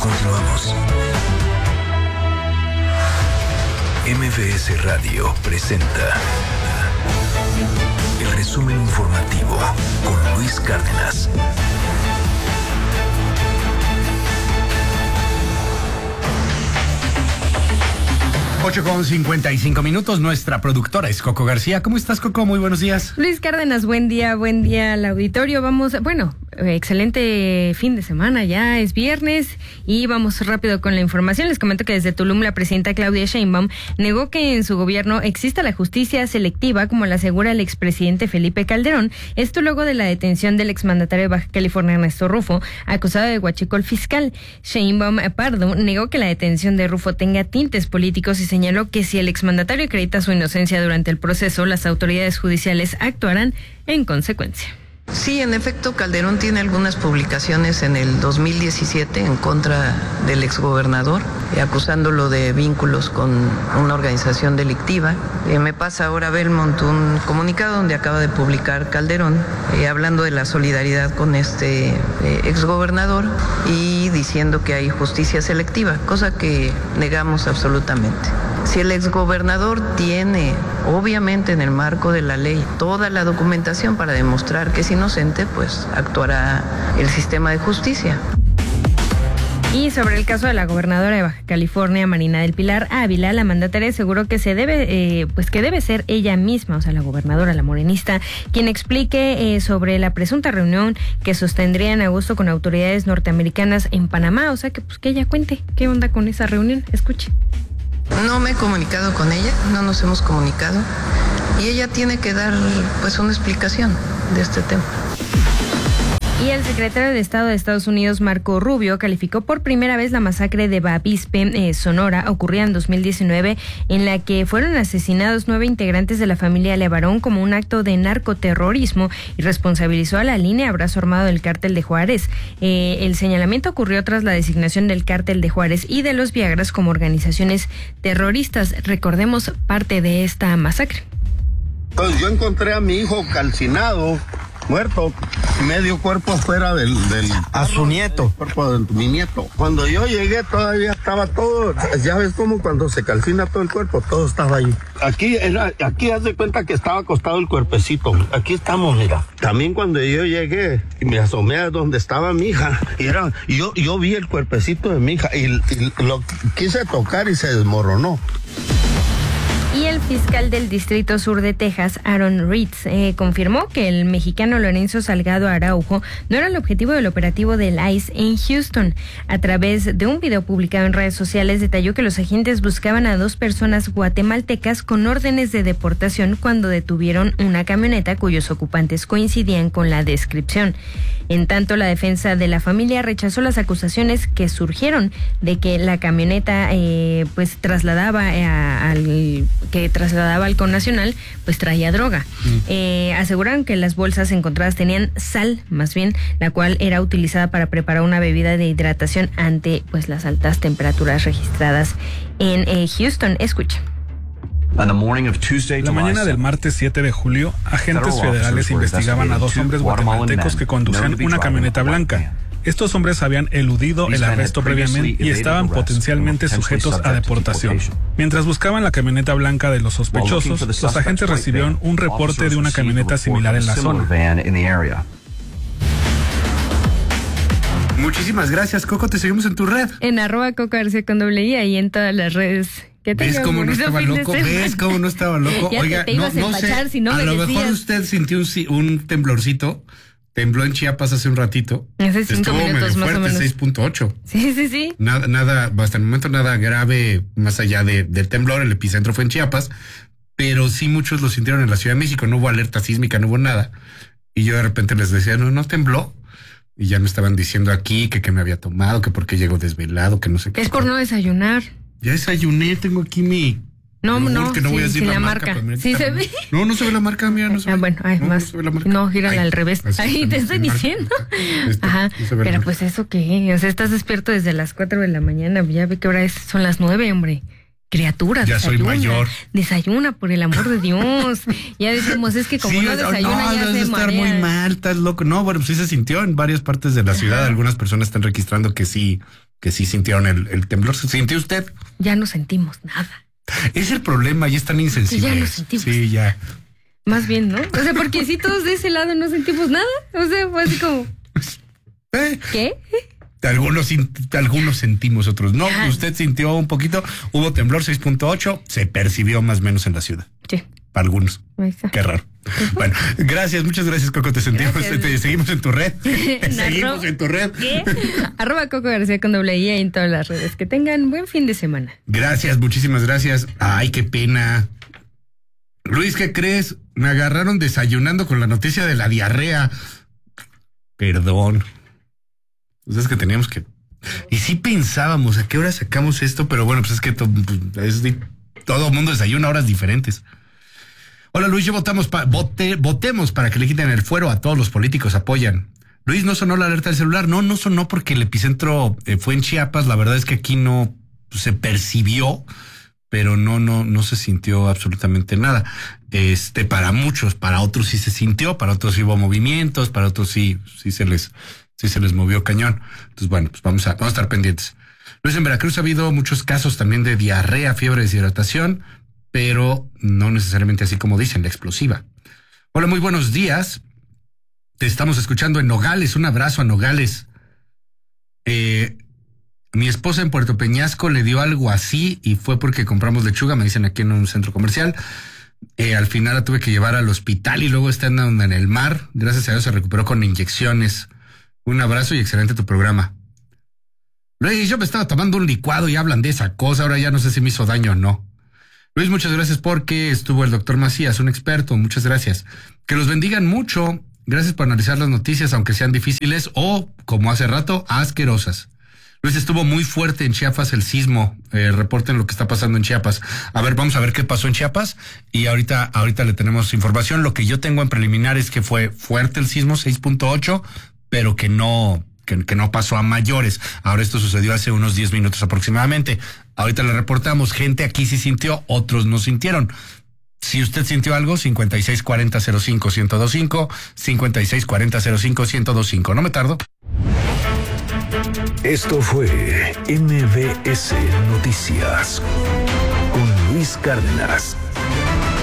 Continuamos. MBS Radio presenta el resumen informativo con Luis Cárdenas. 8:55. Nuestra productora es Coco García. ¿Cómo estás, Coco? Muy buenos días. Luis Cárdenas, buen día al auditorio. Excelente fin de semana, ya es viernes y vamos rápido con la información. Les comento que desde Tulum la presidenta Claudia Sheinbaum negó que en su gobierno exista la justicia selectiva, como la asegura el expresidente Felipe Calderón. Esto luego de la detención del exmandatario de Baja California, Ernesto Rufo, acusado de huachicol fiscal. Sheinbaum Pardo negó que la detención de Rufo tenga tintes políticos y señaló que si el exmandatario acredita su inocencia durante el proceso, las autoridades judiciales actuarán en consecuencia. Sí, en efecto, Calderón tiene algunas publicaciones en el 2017 en contra del exgobernador, acusándolo de vínculos con una organización delictiva. Me pasa ahora Belmont un comunicado donde acaba de publicar Calderón, hablando de la solidaridad con este exgobernador y diciendo que hay justicia selectiva, cosa que negamos absolutamente. Si el exgobernador tiene, obviamente en el marco de la ley, toda la documentación para demostrar que es inocente, pues actuará el sistema de justicia. Y sobre el caso de la gobernadora de Baja California, Marina del Pilar Ávila, la mandataria aseguró que debe ser ella misma, o sea, la gobernadora, la morenista, quien explique sobre la presunta reunión que sostendría en agosto con autoridades norteamericanas en Panamá. O sea, que ella cuente qué onda con esa reunión. Escuche. No me he comunicado con ella, no nos hemos comunicado y ella tiene que dar pues una explicación de este tema. Y el secretario de Estado de Estados Unidos, Marco Rubio, calificó por primera vez la masacre de Bavispe, Sonora, ocurrida en 2019, en la que fueron asesinados 9 integrantes de la familia Levarón como un acto de narcoterrorismo y responsabilizó a la línea Brazo Armado del Cártel de Juárez. El señalamiento ocurrió tras la designación del Cártel de Juárez y de los Viagras como organizaciones terroristas. Recordemos parte de esta masacre. Pues yo encontré a mi hijo calcinado, muerto, medio cuerpo fuera del a su nieto, cuerpo de mi nieto. Cuando yo llegué todavía estaba todo, ya ves como cuando se calcina todo el cuerpo, todo estaba ahí. Aquí haz de cuenta que estaba acostado el cuerpecito. Aquí estamos, mira. También cuando yo llegué y me asomé a donde estaba mi hija, yo vi el cuerpecito de mi hija y lo quise tocar y se desmoronó. Y el fiscal del Distrito Sur de Texas, Aaron Reitz, confirmó que el mexicano Lorenzo Salgado Araujo no era el objetivo del operativo del ICE en Houston. A través de un video publicado en redes sociales, detalló que los agentes buscaban a 2 personas guatemaltecas con órdenes de deportación cuando detuvieron una camioneta cuyos ocupantes coincidían con la descripción. En tanto, la defensa de la familia rechazó las acusaciones que surgieron de que la camioneta trasladaba al connacional, pues traía droga. Aseguraron que las bolsas encontradas tenían sal, más bien, la cual era utilizada para preparar una bebida de hidratación ante pues las altas temperaturas registradas en Houston. Escuchen. La mañana del martes 7 de julio, agentes federales investigaban a 2 hombres guatemaltecos que conducían una camioneta blanca. Estos hombres habían eludido el arresto previamente y estaban potencialmente sujetos a deportación. Mientras buscaban la camioneta blanca de los sospechosos, los agentes recibieron un reporte de una camioneta similar en la zona. Muchísimas gracias, Coco. Te seguimos en tu red. En @CocoGarcia y en todas las redes. ¿Ves cómo no estaba loco? ¿Ves cómo no estaba loco? Oiga, no sé, si no a lo mejor usted sintió un temblorcito. Tembló en Chiapas hace un ratito. Hace 5 minutos más o menos. 6.8. Sí. Nada, hasta el momento nada grave más allá del temblor. El epicentro fue en Chiapas, pero sí muchos lo sintieron en la Ciudad de México. No hubo alerta sísmica, no hubo nada. Y yo de repente les decía, no tembló. Y ya me estaban diciendo aquí que me había tomado, que porque llego desvelado, que no sé qué. Es por no desayunar. Ya desayuné, tengo aquí mi... No, que no voy a decir la marca. ¿Sí se ve? No se ve la marca, mira, no se ve. Bueno, más. No, gírala al revés. Ahí te estoy diciendo. Ajá. Pero pues eso qué, o sea, estás despierto desde las 4 de la mañana, ya ve que ahora son las 9, hombre. Criaturas, ya desayuna, soy mayor. Desayuna, por el amor de Dios. Ya decimos, es que como no desayuna, ya se estar marea. muy mal, estás loco. No, bueno, pues sí se sintió en varias partes de la ciudad. Algunas personas están registrando que sí que sí sintieron el temblor. ¿Se sintió usted? Ya no sentimos nada. Es el problema, ya están insensibles. Ya no sentimos. Sí, ya. Más bien, ¿no? O sea, porque si todos de ese lado no sentimos nada, o sea, fue así como... ¿Qué? Algunos sentimos, otros no. Usted sintió un poquito, hubo temblor 6.8, se percibió más o menos en la ciudad. Sí. Para algunos. Qué raro. Bueno, gracias, muchas gracias, Coco, te sentimos, te seguimos en tu red. Seguimos en tu red. ¿Qué? @Coco García con doble I en todas las redes. Que tengan buen fin de semana. Gracias, muchísimas gracias. Ay, qué pena. Luis, ¿qué crees? Me agarraron desayunando con la noticia de la diarrea. Perdón. Pues es que teníamos que... Y sí pensábamos a qué hora sacamos esto, pero bueno, pues es que todo el mundo desayuna a horas diferentes. Hola Luis, votemos para que le quiten el fuero a todos los políticos, apoyan. Luis, ¿no sonó la alerta del celular? No sonó porque el epicentro fue en Chiapas, la verdad es que aquí no se percibió, pero no se sintió absolutamente nada. Para muchos, para otros sí se sintió, para otros sí hubo movimientos, para otros sí se les movió cañón. Entonces, bueno, pues vamos a estar pendientes. Luis, en Veracruz ha habido muchos casos también de diarrea, fiebre, deshidratación, pero no necesariamente así como dicen, la explosiva. Hola, muy buenos días. Te estamos escuchando en Nogales. Un abrazo a Nogales. Mi esposa en Puerto Peñasco le dio algo así y fue porque compramos lechuga, me dicen aquí en un centro comercial. Al final la tuve que llevar al hospital y luego está andando en el mar. Gracias a Dios se recuperó con inyecciones. Un abrazo y excelente tu programa. Luis, yo me estaba tomando un licuado y hablan de esa cosa. Ahora ya no sé si me hizo daño o no. Luis, muchas gracias porque estuvo el doctor Macías, un experto. Muchas gracias. Que los bendigan mucho. Gracias por analizar las noticias, aunque sean difíciles o, como hace rato, asquerosas. Luis, estuvo muy fuerte en Chiapas el sismo. Reporten lo que está pasando en Chiapas. A ver, vamos a ver qué pasó en Chiapas y ahorita le tenemos información. Lo que yo tengo en preliminar es que fue fuerte el sismo, 6.8, pero que no pasó a mayores. Ahora esto sucedió hace unos 10 minutos aproximadamente. Ahorita le reportamos, gente aquí sí sintió, otros no sintieron. Si usted sintió algo, 5640-05-1025, 5640-05-1025. No me tardo. Esto fue MBS Noticias con Luis Cárdenas.